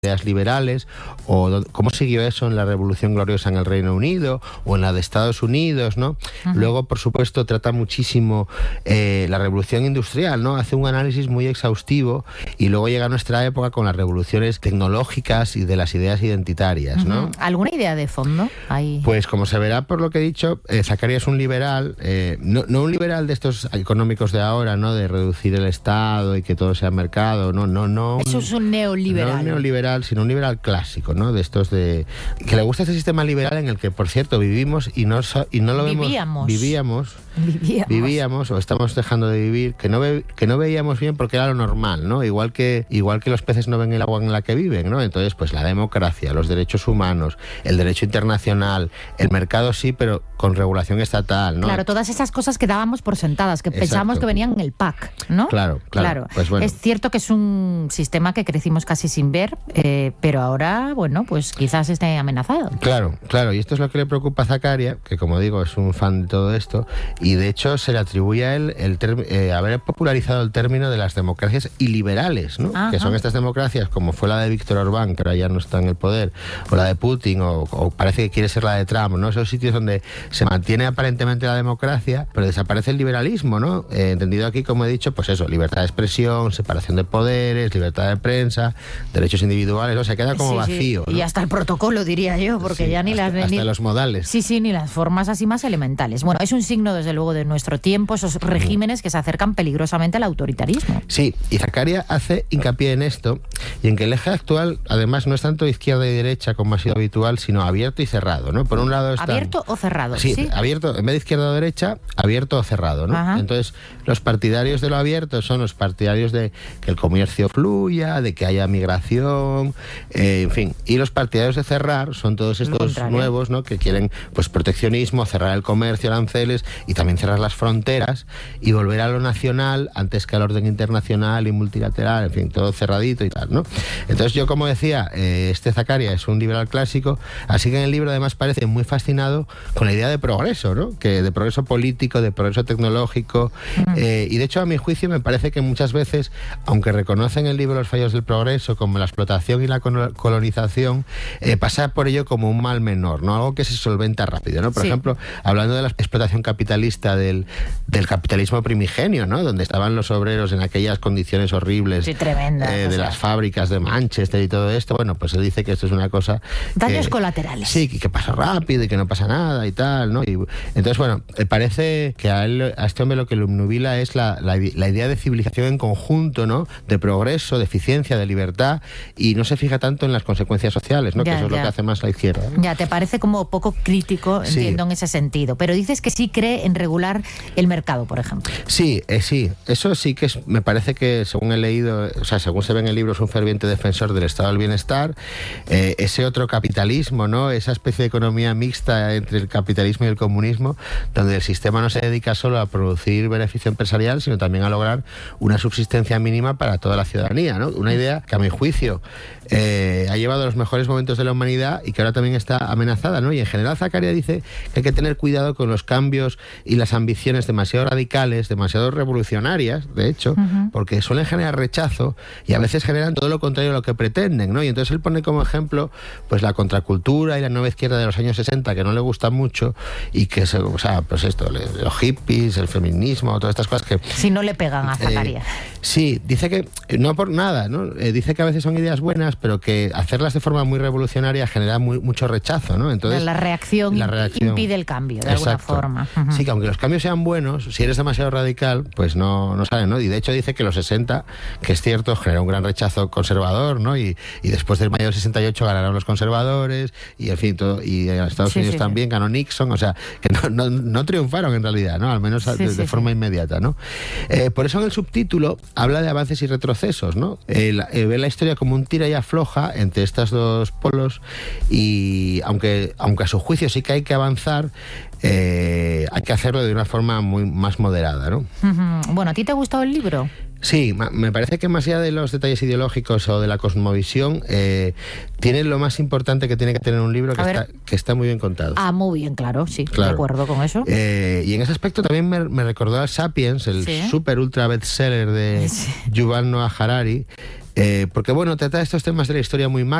ideas liberales, o cómo siguió eso en la Revolución Gloriosa en el Reino Unido o en la de Estados Unidos, ¿no? Luego, por supuesto, trata muchísimo la Revolución Industrial, ¿no? Hace un análisis muy exhaustivo y luego llega a nuestra época con las revoluciones tecnológicas y de las ideas identitarias, ¿no? ¿Alguna idea de fondo? Pues como se verá por lo que he dicho, Zaccaria es un liberal, no un liberal de estos económicos de ahora, ¿no? De reducir el Estado y que todo sea mercado, no. Eso es un neoliberal. No un neoliberal, sino un liberal clásico, ¿no? De estos que le gusta este sistema liberal en el que, por cierto, vivimos y no lo vemos. Vivíamos o estamos dejando de vivir, que no veíamos bien porque era lo normal, ¿no? Igual que los peces no ven el agua en la que viven, ¿no? Entonces, pues la democracia, los derechos humanos, el derecho internacional, el mercado sí, pero con regulación estatal, ¿no? Claro, todas esas cosas que dábamos por sentadas, que pensábamos que venían en el PAC, ¿no? Claro. Pues bueno. Es cierto que es un sistema que crecimos casi sin ver, pero ahora, bueno, pues quizás esté amenazado. Claro, y esto es lo que le preocupa a Zaccaria, que como digo, es un fan de todo esto, y de hecho se le atribuye a él haber popularizado el término de las democracias iliberales, ¿no? Que son estas democracias, como fue la de Víctor Orbán, que ahora ya no está en el poder, o la de Putin, o parece que quiere ser la de Trump, ¿no? Esos sitios donde se mantiene aparentemente la democracia, pero desaparece el liberalismo, ¿no? Entendido aquí, como he dicho, pues eso, libertad de expresión, separación de poderes, libertad de prensa, derechos individuales, o sea, queda como vacío, ¿no? Y hasta el protocolo, diría yo, porque ya ni hasta los modales. Sí, ni las formas así más elementales. Bueno, es un signo, desde luego, de nuestro tiempo, esos regímenes que se acercan peligrosamente al autoritarismo. Sí, y Zaccaria hace hincapié en esto, y en que el eje actual, además, no es tanto izquierda y derecha como ha sido habitual, sino abierto y cerrado, ¿no? Por un lado está... ¿Abierto o cerrado? Sí, abierto, en vez de izquierda o derecha, abierto o cerrado, ¿no? Ajá. Entonces, los partidarios de lo abierto son los partidarios de que el comercio fluya, de que haya migración, en fin. Y los partidarios de cerrar son todos estos nuevos, ¿no? Que quieren, pues, proteccionismo, cerrar el comercio, aranceles y también cerrar las fronteras y volver a lo nacional antes que al orden internacional y multilateral, en fin, todo cerradito y tal, ¿no? Entonces yo, como decía, este Zaccaria es un liberal clásico, así que en el libro además parece muy fascinado con la idea de progreso, ¿no? Que de progreso político, de progreso tecnológico, y de hecho a mi juicio me parece que muchas veces, aunque reconoce en el libro los fallos del progreso, como la explotación y la colonización, pasa por ello como un mal menor, ¿no? Algo que se solventa rápido, ¿no? Por ejemplo, hablando de la explotación capitalista del capitalismo primigenio, ¿no? Donde estaban los obreros en aquellas condiciones horribles, tremendas, de las fábricas de Manchester y todo esto, bueno, pues él dice que esto es una cosa... Daños colaterales. Sí, que pasa rápido y que no pasa nada y tal, ¿no? Y entonces, bueno, parece que a este hombre lo que lo obnubila es la idea de civilización en conjunto, ¿no? De progreso, de eficiencia, de libertad, y no se fija tanto en las consecuencias sociales, ¿no? Que eso es lo que hace más la izquierda, ¿no? Ya, te parece como poco crítico, entiendo, en ese sentido. Pero dices que sí cree en regular el mercado, por ejemplo. Sí. Eso sí que me parece que, según he leído, o sea, según se ve en el libro, es un ferviente defensor del estado del bienestar, ese otro capitalismo, ¿no? Esa especie de economía mixta entre el capitalismo y el comunismo, donde el sistema no se dedica solo a producir beneficio empresarial, sino también a lograr una subsistencia mínima para toda la ciudadanía, ¿no? Una idea que, a mi juicio, ha llevado a los mejores momentos de la humanidad y que ahora también está amenazada, ¿no? Y en general Zaccaria dice que hay que tener cuidado con los cambios y las ambiciones demasiado radicales, demasiado revolucionarias, de hecho, porque suelen generar rechazo y a veces generan todo lo contrario a lo que pretenden, ¿no? Y entonces él pone como ejemplo, pues, la contracultura y la nueva izquierda de los años 60, que no le gusta mucho, y que, o sea, pues esto, los hippies, el feminismo, todas estas cosas que... Si no le pegan a Zaccaria. Sí, dice que, no por nada, ¿no? Dice que a veces son ideas buenas, pero que hacerlas de forma muy revolucionaria genera mucho rechazo, ¿no? Entonces, la reacción impide el cambio, de alguna forma. Sí, que aunque los cambios sean buenos, si eres demasiado radical, pues no salen, ¿no? Y de hecho dice que los 60, que es cierto, genera un gran rechazo conservador, ¿no? Y después del mayo del 68 ganaron los conservadores, y en fin, todo, y en Estados Unidos también ganó Nixon, o sea, que no triunfaron en realidad, ¿no? Al menos de forma inmediata, ¿no? Por eso en el subtítulo habla de avances y retrocesos, ¿no? Ve la historia como un tira y afloja entre estos dos polos, y aunque a su juicio sí que hay que avanzar, hay que hacerlo de una forma muy más moderada, ¿no? Bueno, ¿a ti te ha gustado el libro? Sí, me parece que más allá de los detalles ideológicos o de la cosmovisión, tiene lo más importante que tiene que tener un libro, que está muy bien contado. Ah, muy bien, claro, sí, de acuerdo con eso. Y en ese aspecto también me recordó a Sapiens, el super ultra bestseller de Yuval Noah Harari, Porque, bueno, trata estos temas de la historia muy